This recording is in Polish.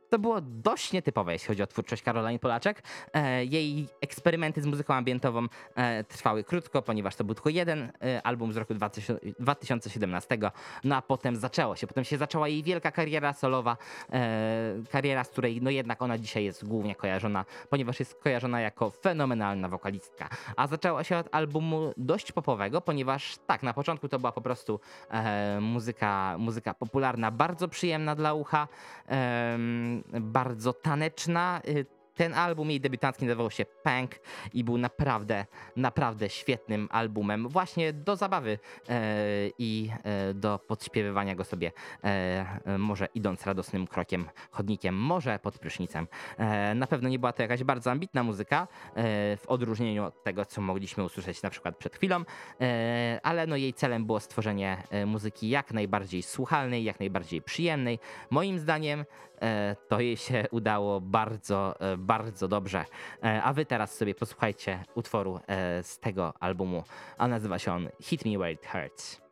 To było dość nietypowe, jeśli chodzi o twórczość Caroline Polaczek. Jej eksperymenty z muzyką ambientową trwały krótko, ponieważ to był tylko jeden album z roku 2017, no a potem potem się zaczęła jej wielka kariera solowa, kariera, z której no jednak ona dzisiaj jest głównie kojarzona, ponieważ jest kojarzona jako fenomenalna wokalistka. A zaczęła się od albumu dość popowego, ponieważ tak, na początku to była po prostu muzyka popularna, bardzo przyjemna dla ucha, bardzo taneczna. Ten album jej debiutancki nazywał się Punk i był naprawdę, naprawdę świetnym albumem właśnie do zabawy i do podśpiewywania go sobie może idąc radosnym krokiem, chodnikiem, może pod prysznicem. Na pewno nie była to jakaś bardzo ambitna muzyka w odróżnieniu od tego, co mogliśmy usłyszeć na przykład przed chwilą, ale no jej celem było stworzenie muzyki jak najbardziej słuchalnej, jak najbardziej przyjemnej. Moim zdaniem to jej się udało bardzo, bardzo dobrze. A wy teraz sobie posłuchajcie utworu z tego albumu, a nazywa się on Hit Me Where It Hurts.